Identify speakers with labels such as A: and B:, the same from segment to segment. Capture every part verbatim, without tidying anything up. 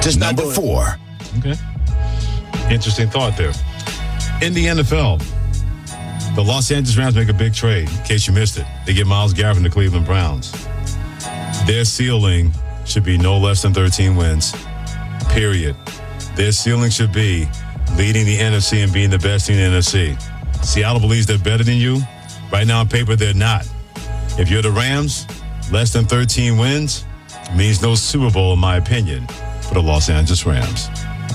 A: Just
B: Number
A: not
B: four.
C: Okay. Interesting thought there. In the N F L, the Los Angeles Rams make a big trade. In case you missed it, they get Myles Garrett from the Cleveland Browns. Their ceiling should be no less than thirteen wins, period. Their ceiling should be leading the N F C and being the best in the N F C. Seattle believes they're better than you. Right now on paper, they're not. If you're the Rams, less than thirteen wins means no Super Bowl, in my opinion, for the Los Angeles Rams.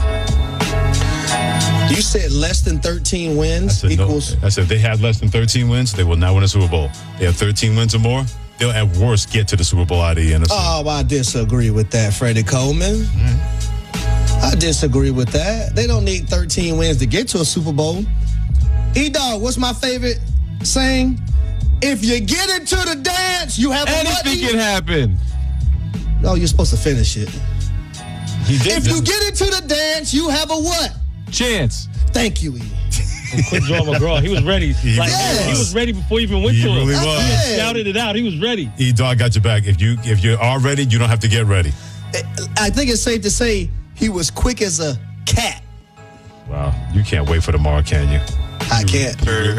A: You said less than thirteen wins
C: I said,
A: equals.
C: no, I said if they had less than thirteen wins, they will not win a Super Bowl. They have thirteen wins or more, they'll at worst get to the Super Bowl out of the N F C.
A: Oh, I disagree with that, Freddie Coleman. Mm-hmm. I disagree with that. They don't need thirteen wins to get to a Super Bowl. E-Dog, what's my favorite saying? If you get into the dance, you have a
D: Anything
A: money.
D: can happen.
A: No, you're supposed to finish it.
C: He did
A: If
C: this.
A: you get into the dance, you have a what?
D: Chance.
A: Thank you, E.
E: Quit Joe McGraw. He was ready.
C: He
E: like,
A: was.
E: he was ready before you even went
C: He
E: to him.
C: really
E: He
C: was.
E: had shouted it out. He was ready.
C: E-Dog got your back. If you if you are ready, you don't have to get ready.
A: I think it's safe to say he was quick as a cat.
C: Wow, you can't wait for tomorrow, can you?
A: I can't.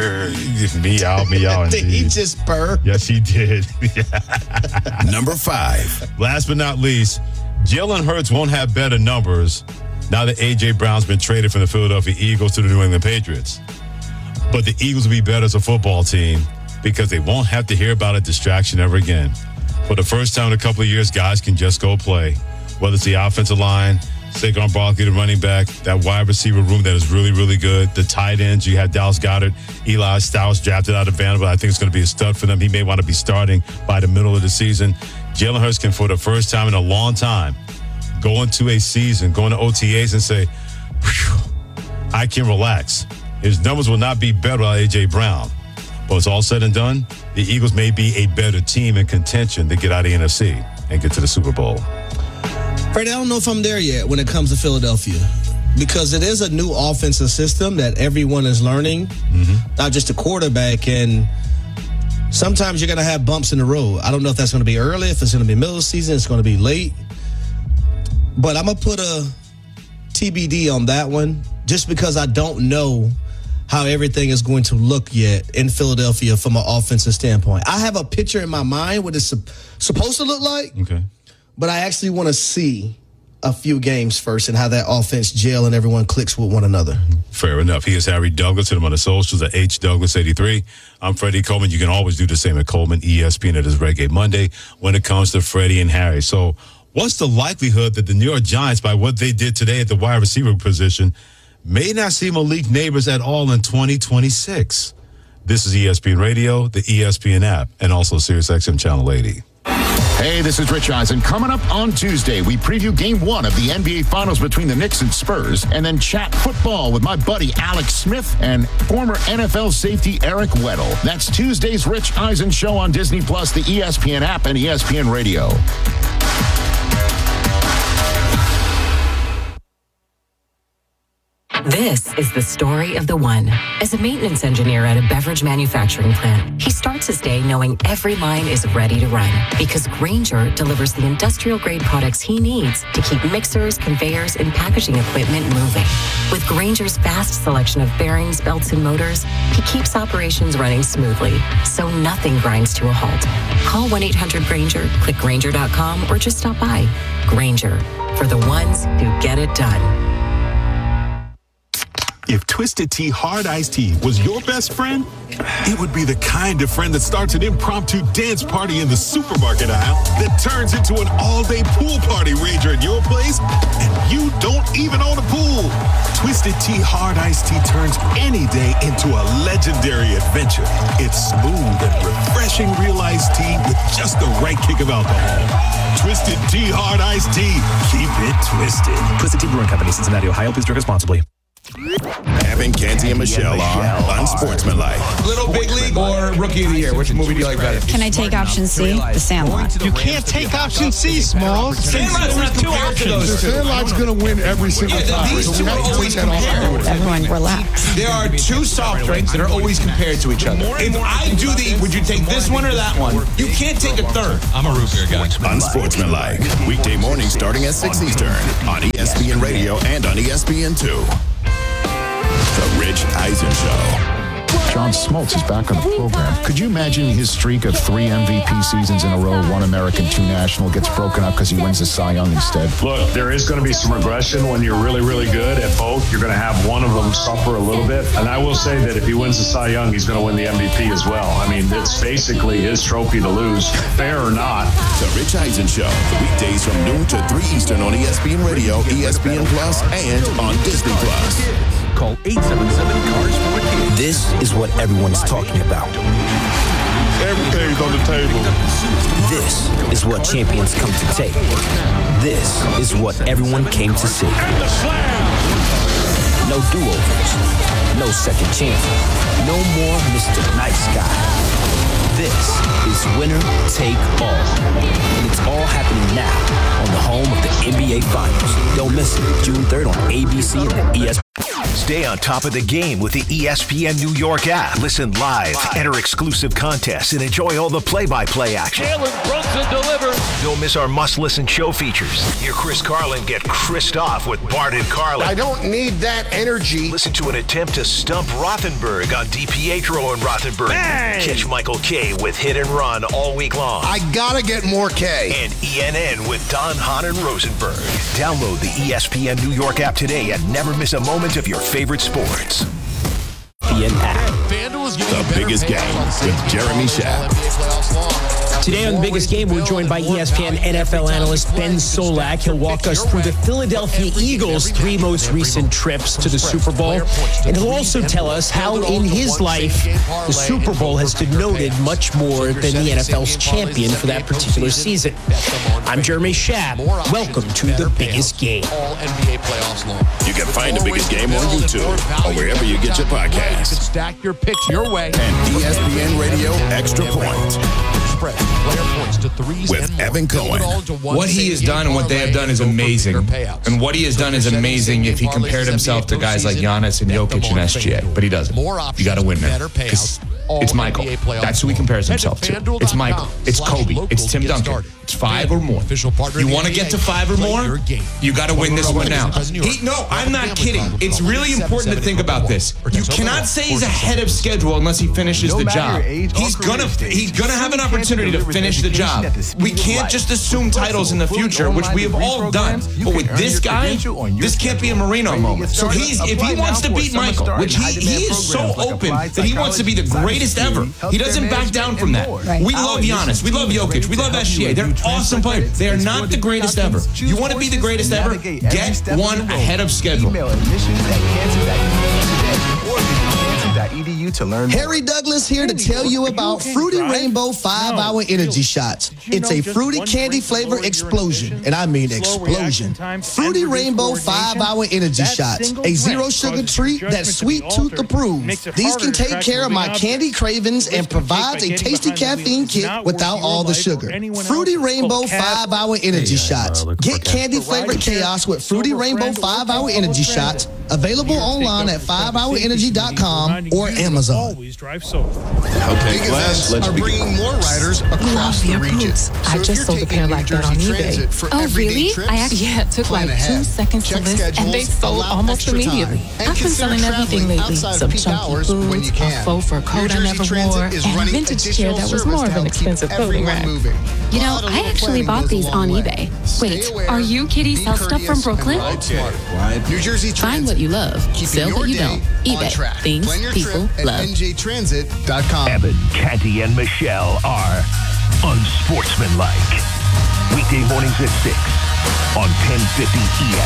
C: Meow, meow,
A: Did he
C: indeed.
A: just purr?
C: Yes, he did.
B: Number five.
C: Last but not least, Jalen Hurts won't have better numbers now that A J. Brown's been traded from the Philadelphia Eagles to the New England Patriots. But the Eagles will be better as a football team because they won't have to hear about a distraction ever again. For the first time in a couple of years, guys can just go play. Whether it's the offensive line, Saquon Barkley, the running back, that wide receiver room that is really, really good. The tight ends, you have Dallas Goedert, Eli Stowers drafted out of Vanderbilt. I think it's going to be a stud for them. He may want to be starting by the middle of the season. Jalen Hurts can, for the first time in a long time, go into a season, go into O T As and say, I can relax. His numbers will not be better without A J. Brown. But it's all said and done, the Eagles may be a better team in contention to get out of the N F C and get to the Super Bowl.
A: Freddie, I don't know if I'm there yet when it comes to Philadelphia because it is a new offensive system that everyone is learning, mm-hmm. not just the quarterback. And sometimes you're going to have bumps in the road. I don't know if that's going to be early, if it's going to be middle of the season, it's going to be late. But I'm going to put a T B D on that one just because I don't know how everything is going to look yet in Philadelphia from an offensive standpoint. I have a picture in my mind what it's supposed to look like.
C: Okay.
A: But I actually want to see a few games first and how that offense gel and everyone clicks with one another.
C: Fair enough. He is Harry Douglas. Hit him on the socials at H Douglas eighty-three. I'm Freddie Coleman. You can always do the same at Coleman E S P N. It is Reggae Monday when it comes to Freddie and Harry. So what's the likelihood that the New York Giants, by what they did today at the wide receiver position, may not see Malik Neighbors at all in twenty twenty-six? This is E S P N Radio, the E S P N app, and also SiriusXM Channel eighty.
B: Hey, this is Rich Eisen. Coming up on Tuesday, we preview game one of the N B A Finals between the Knicks and Spurs, and then chat football with my buddy Alex Smith and former N F L safety Eric Weddle. That's Tuesday's Rich Eisen Show on Disney Plus, the E S P N app, and E S P N Radio.
F: This is the story of the one. As a maintenance engineer at a beverage manufacturing plant, he starts his day knowing every line is ready to run because Grainger delivers the industrial-grade products he needs to keep mixers, conveyors, and packaging equipment moving. With Grainger's vast selection of bearings, belts, and motors, he keeps operations running smoothly, so nothing grinds to a halt. Call one eight hundred Grainger, click Grainger dot com, or just stop by. Grainger, for the ones who get it done.
G: If Twisted Tea Hard Iced Tea was your best friend, it would be the kind of friend that starts an impromptu dance party in the supermarket aisle that turns into an all-day pool party rager at your place, and you don't even own a pool. Twisted Tea Hard Iced Tea turns any day into a legendary adventure. It's smooth and refreshing real iced tea with just the right kick of alcohol. Twisted Tea Hard Iced Tea. Keep it twisted.
H: Twisted Tea Brewing Company, Cincinnati, Ohio. Please drink responsibly.
D: Evan, Canty, and Michelle are unsportsmanlike.
H: Little Big League or Rookie of the Year? Which movie do you like better?
I: Can I take option C? The Sandlot.
E: You can't take option C, Smalls.
H: Sandlot's not two options.
J: Sandlot's going to win every single
H: Yeah,
J: time.
H: these
J: So
H: two
J: we
H: are
J: have to
H: always
J: take that off.
H: compared.
I: Everyone relax.
H: There are two soft drinks that are always compared to each other. If I do the, would you take this one or that one? You can't take a third.
K: I'm a root beer guy.
D: Unsportsmanlike. Weekday mornings starting at six Eastern on E S P N Radio and on E S P N two. The Rich Eisen Show.
B: John Smoltz is back on the program. Could you imagine his streak of three M V P seasons in a row, one American, two national, gets broken up because he wins the Cy Young instead?
L: Look, there is going to be some regression when you're really, really good at both. You're going to have one of them suffer a little bit. And I will say that if he wins the Cy Young, he's going to win the M V P as well. I mean, it's basically his trophy to lose, fair or not.
D: The Rich Eisen Show. Weekdays from noon to three Eastern on E S P N Radio, E S P N Plus, and on Disney Plus.
M: Call eight seven seven, C A R S for a kid. This is what everyone's talking about.
J: Everything's on the table.
M: This is what champions come to take. This is what everyone came to see. No do-overs. No second chance. No more Mister Nice Guy. This is winner take all. And it's all happening now on the home of the N B A Finals. Don't miss it. June third on A B C and the E S P N.
N: Stay on top of the game with the E S P N New York app. Listen live, enter exclusive contests, and enjoy all the play-by-play action.
O: Jalen Brunson delivers.
N: Don't miss our must-listen show features. Hear Chris Carlin get Chris'd off with Bart and Carlin.
J: I don't need that energy.
N: Listen to an attempt to stump Rothenberg on DiPietro and Rothenberg.
O: Bang!
N: Catch Michael K with Hit and Run all week long.
J: I gotta get more K.
N: And E N N with Don Hahn and Rosenberg. Download the E S P N New York app today and never miss a moment of your favorite sports.
D: The biggest game with Jeremy Schaap.
P: Today on The Biggest Game, we're joined by E S P N N F L analyst Ben Solak. He'll walk us through the Philadelphia Eagles' three most recent trips to the Super Bowl. And he'll also tell us how, in his life, the Super Bowl has denoted much more than the N F L's champion for that particular season. I'm Jeremy Schaap. Welcome to The Biggest Game.
D: You can find The Biggest Game on YouTube or wherever you get your podcasts.
K: Stack your picks your way.
D: And E S P N Radio Extra Point. With Evan Cohen.
H: What he has done and what they have done is amazing. And what he has done is amazing if he compared himself to guys like Giannis and Jokic and S G A. But he doesn't. You got to win, man. It's Michael. That's who he compares himself to. It's Michael. It's Kobe. It's Tim Duncan. It's five or more. You want to get to five or more? You got to win this one now. He, no, I'm not kidding. It's really important to think about this. You cannot say he's ahead of schedule unless he finishes the job. He's gonna he's gonna have an opportunity to finish the job. We can't just assume titles in the future, which we have all done. But with this guy, this can't be a Marino moment. So he's if he wants to beat Michael, which he, he is so open that he wants to be the greatest ever. He doesn't back down from that. We love Giannis. We love Jokic. We love S G A. They're awesome players. They are not the greatest ever. You want to be the greatest ever? Get one ahead of schedule.
A: To learn Harry Douglas here to tell you about Fruity Rainbow five hour Energy Shots. It's a fruity candy flavor explosion, and I mean explosion. Fruity Rainbow five hour Energy Shots, a zero sugar treat that's sweet tooth approved. These can take care of my candy cravings and provides a tasty caffeine kick without all the sugar. Fruity Rainbow five hour Energy Shots. Get candy flavored chaos with Fruity Rainbow five hour Energy Shots. Available online at five hour energy dot com or Amazon.
E: Always drive sober.
J: Okay, Big events are bringing more riders across the region.
Q: I just sold a pair like that on eBay.
R: Oh, really? I actually yeah, it took like two seconds to list, and they sold almost immediately. I've been selling everything lately. Some chunky boots, a faux fur coat I never wore, and a vintage chair that was more of an expensive clothing rack. You know, I actually bought these on eBay. Wait, are you Kitty Sell Stuff from Brooklyn?
J: New Jersey
R: Find what you love, sell what you don't. eBay. Things people love.
J: N J transit dot com.
N: Evan, Canty, and Michelle are unsportsmanlike. Weekday mornings at six on ten fifty E S.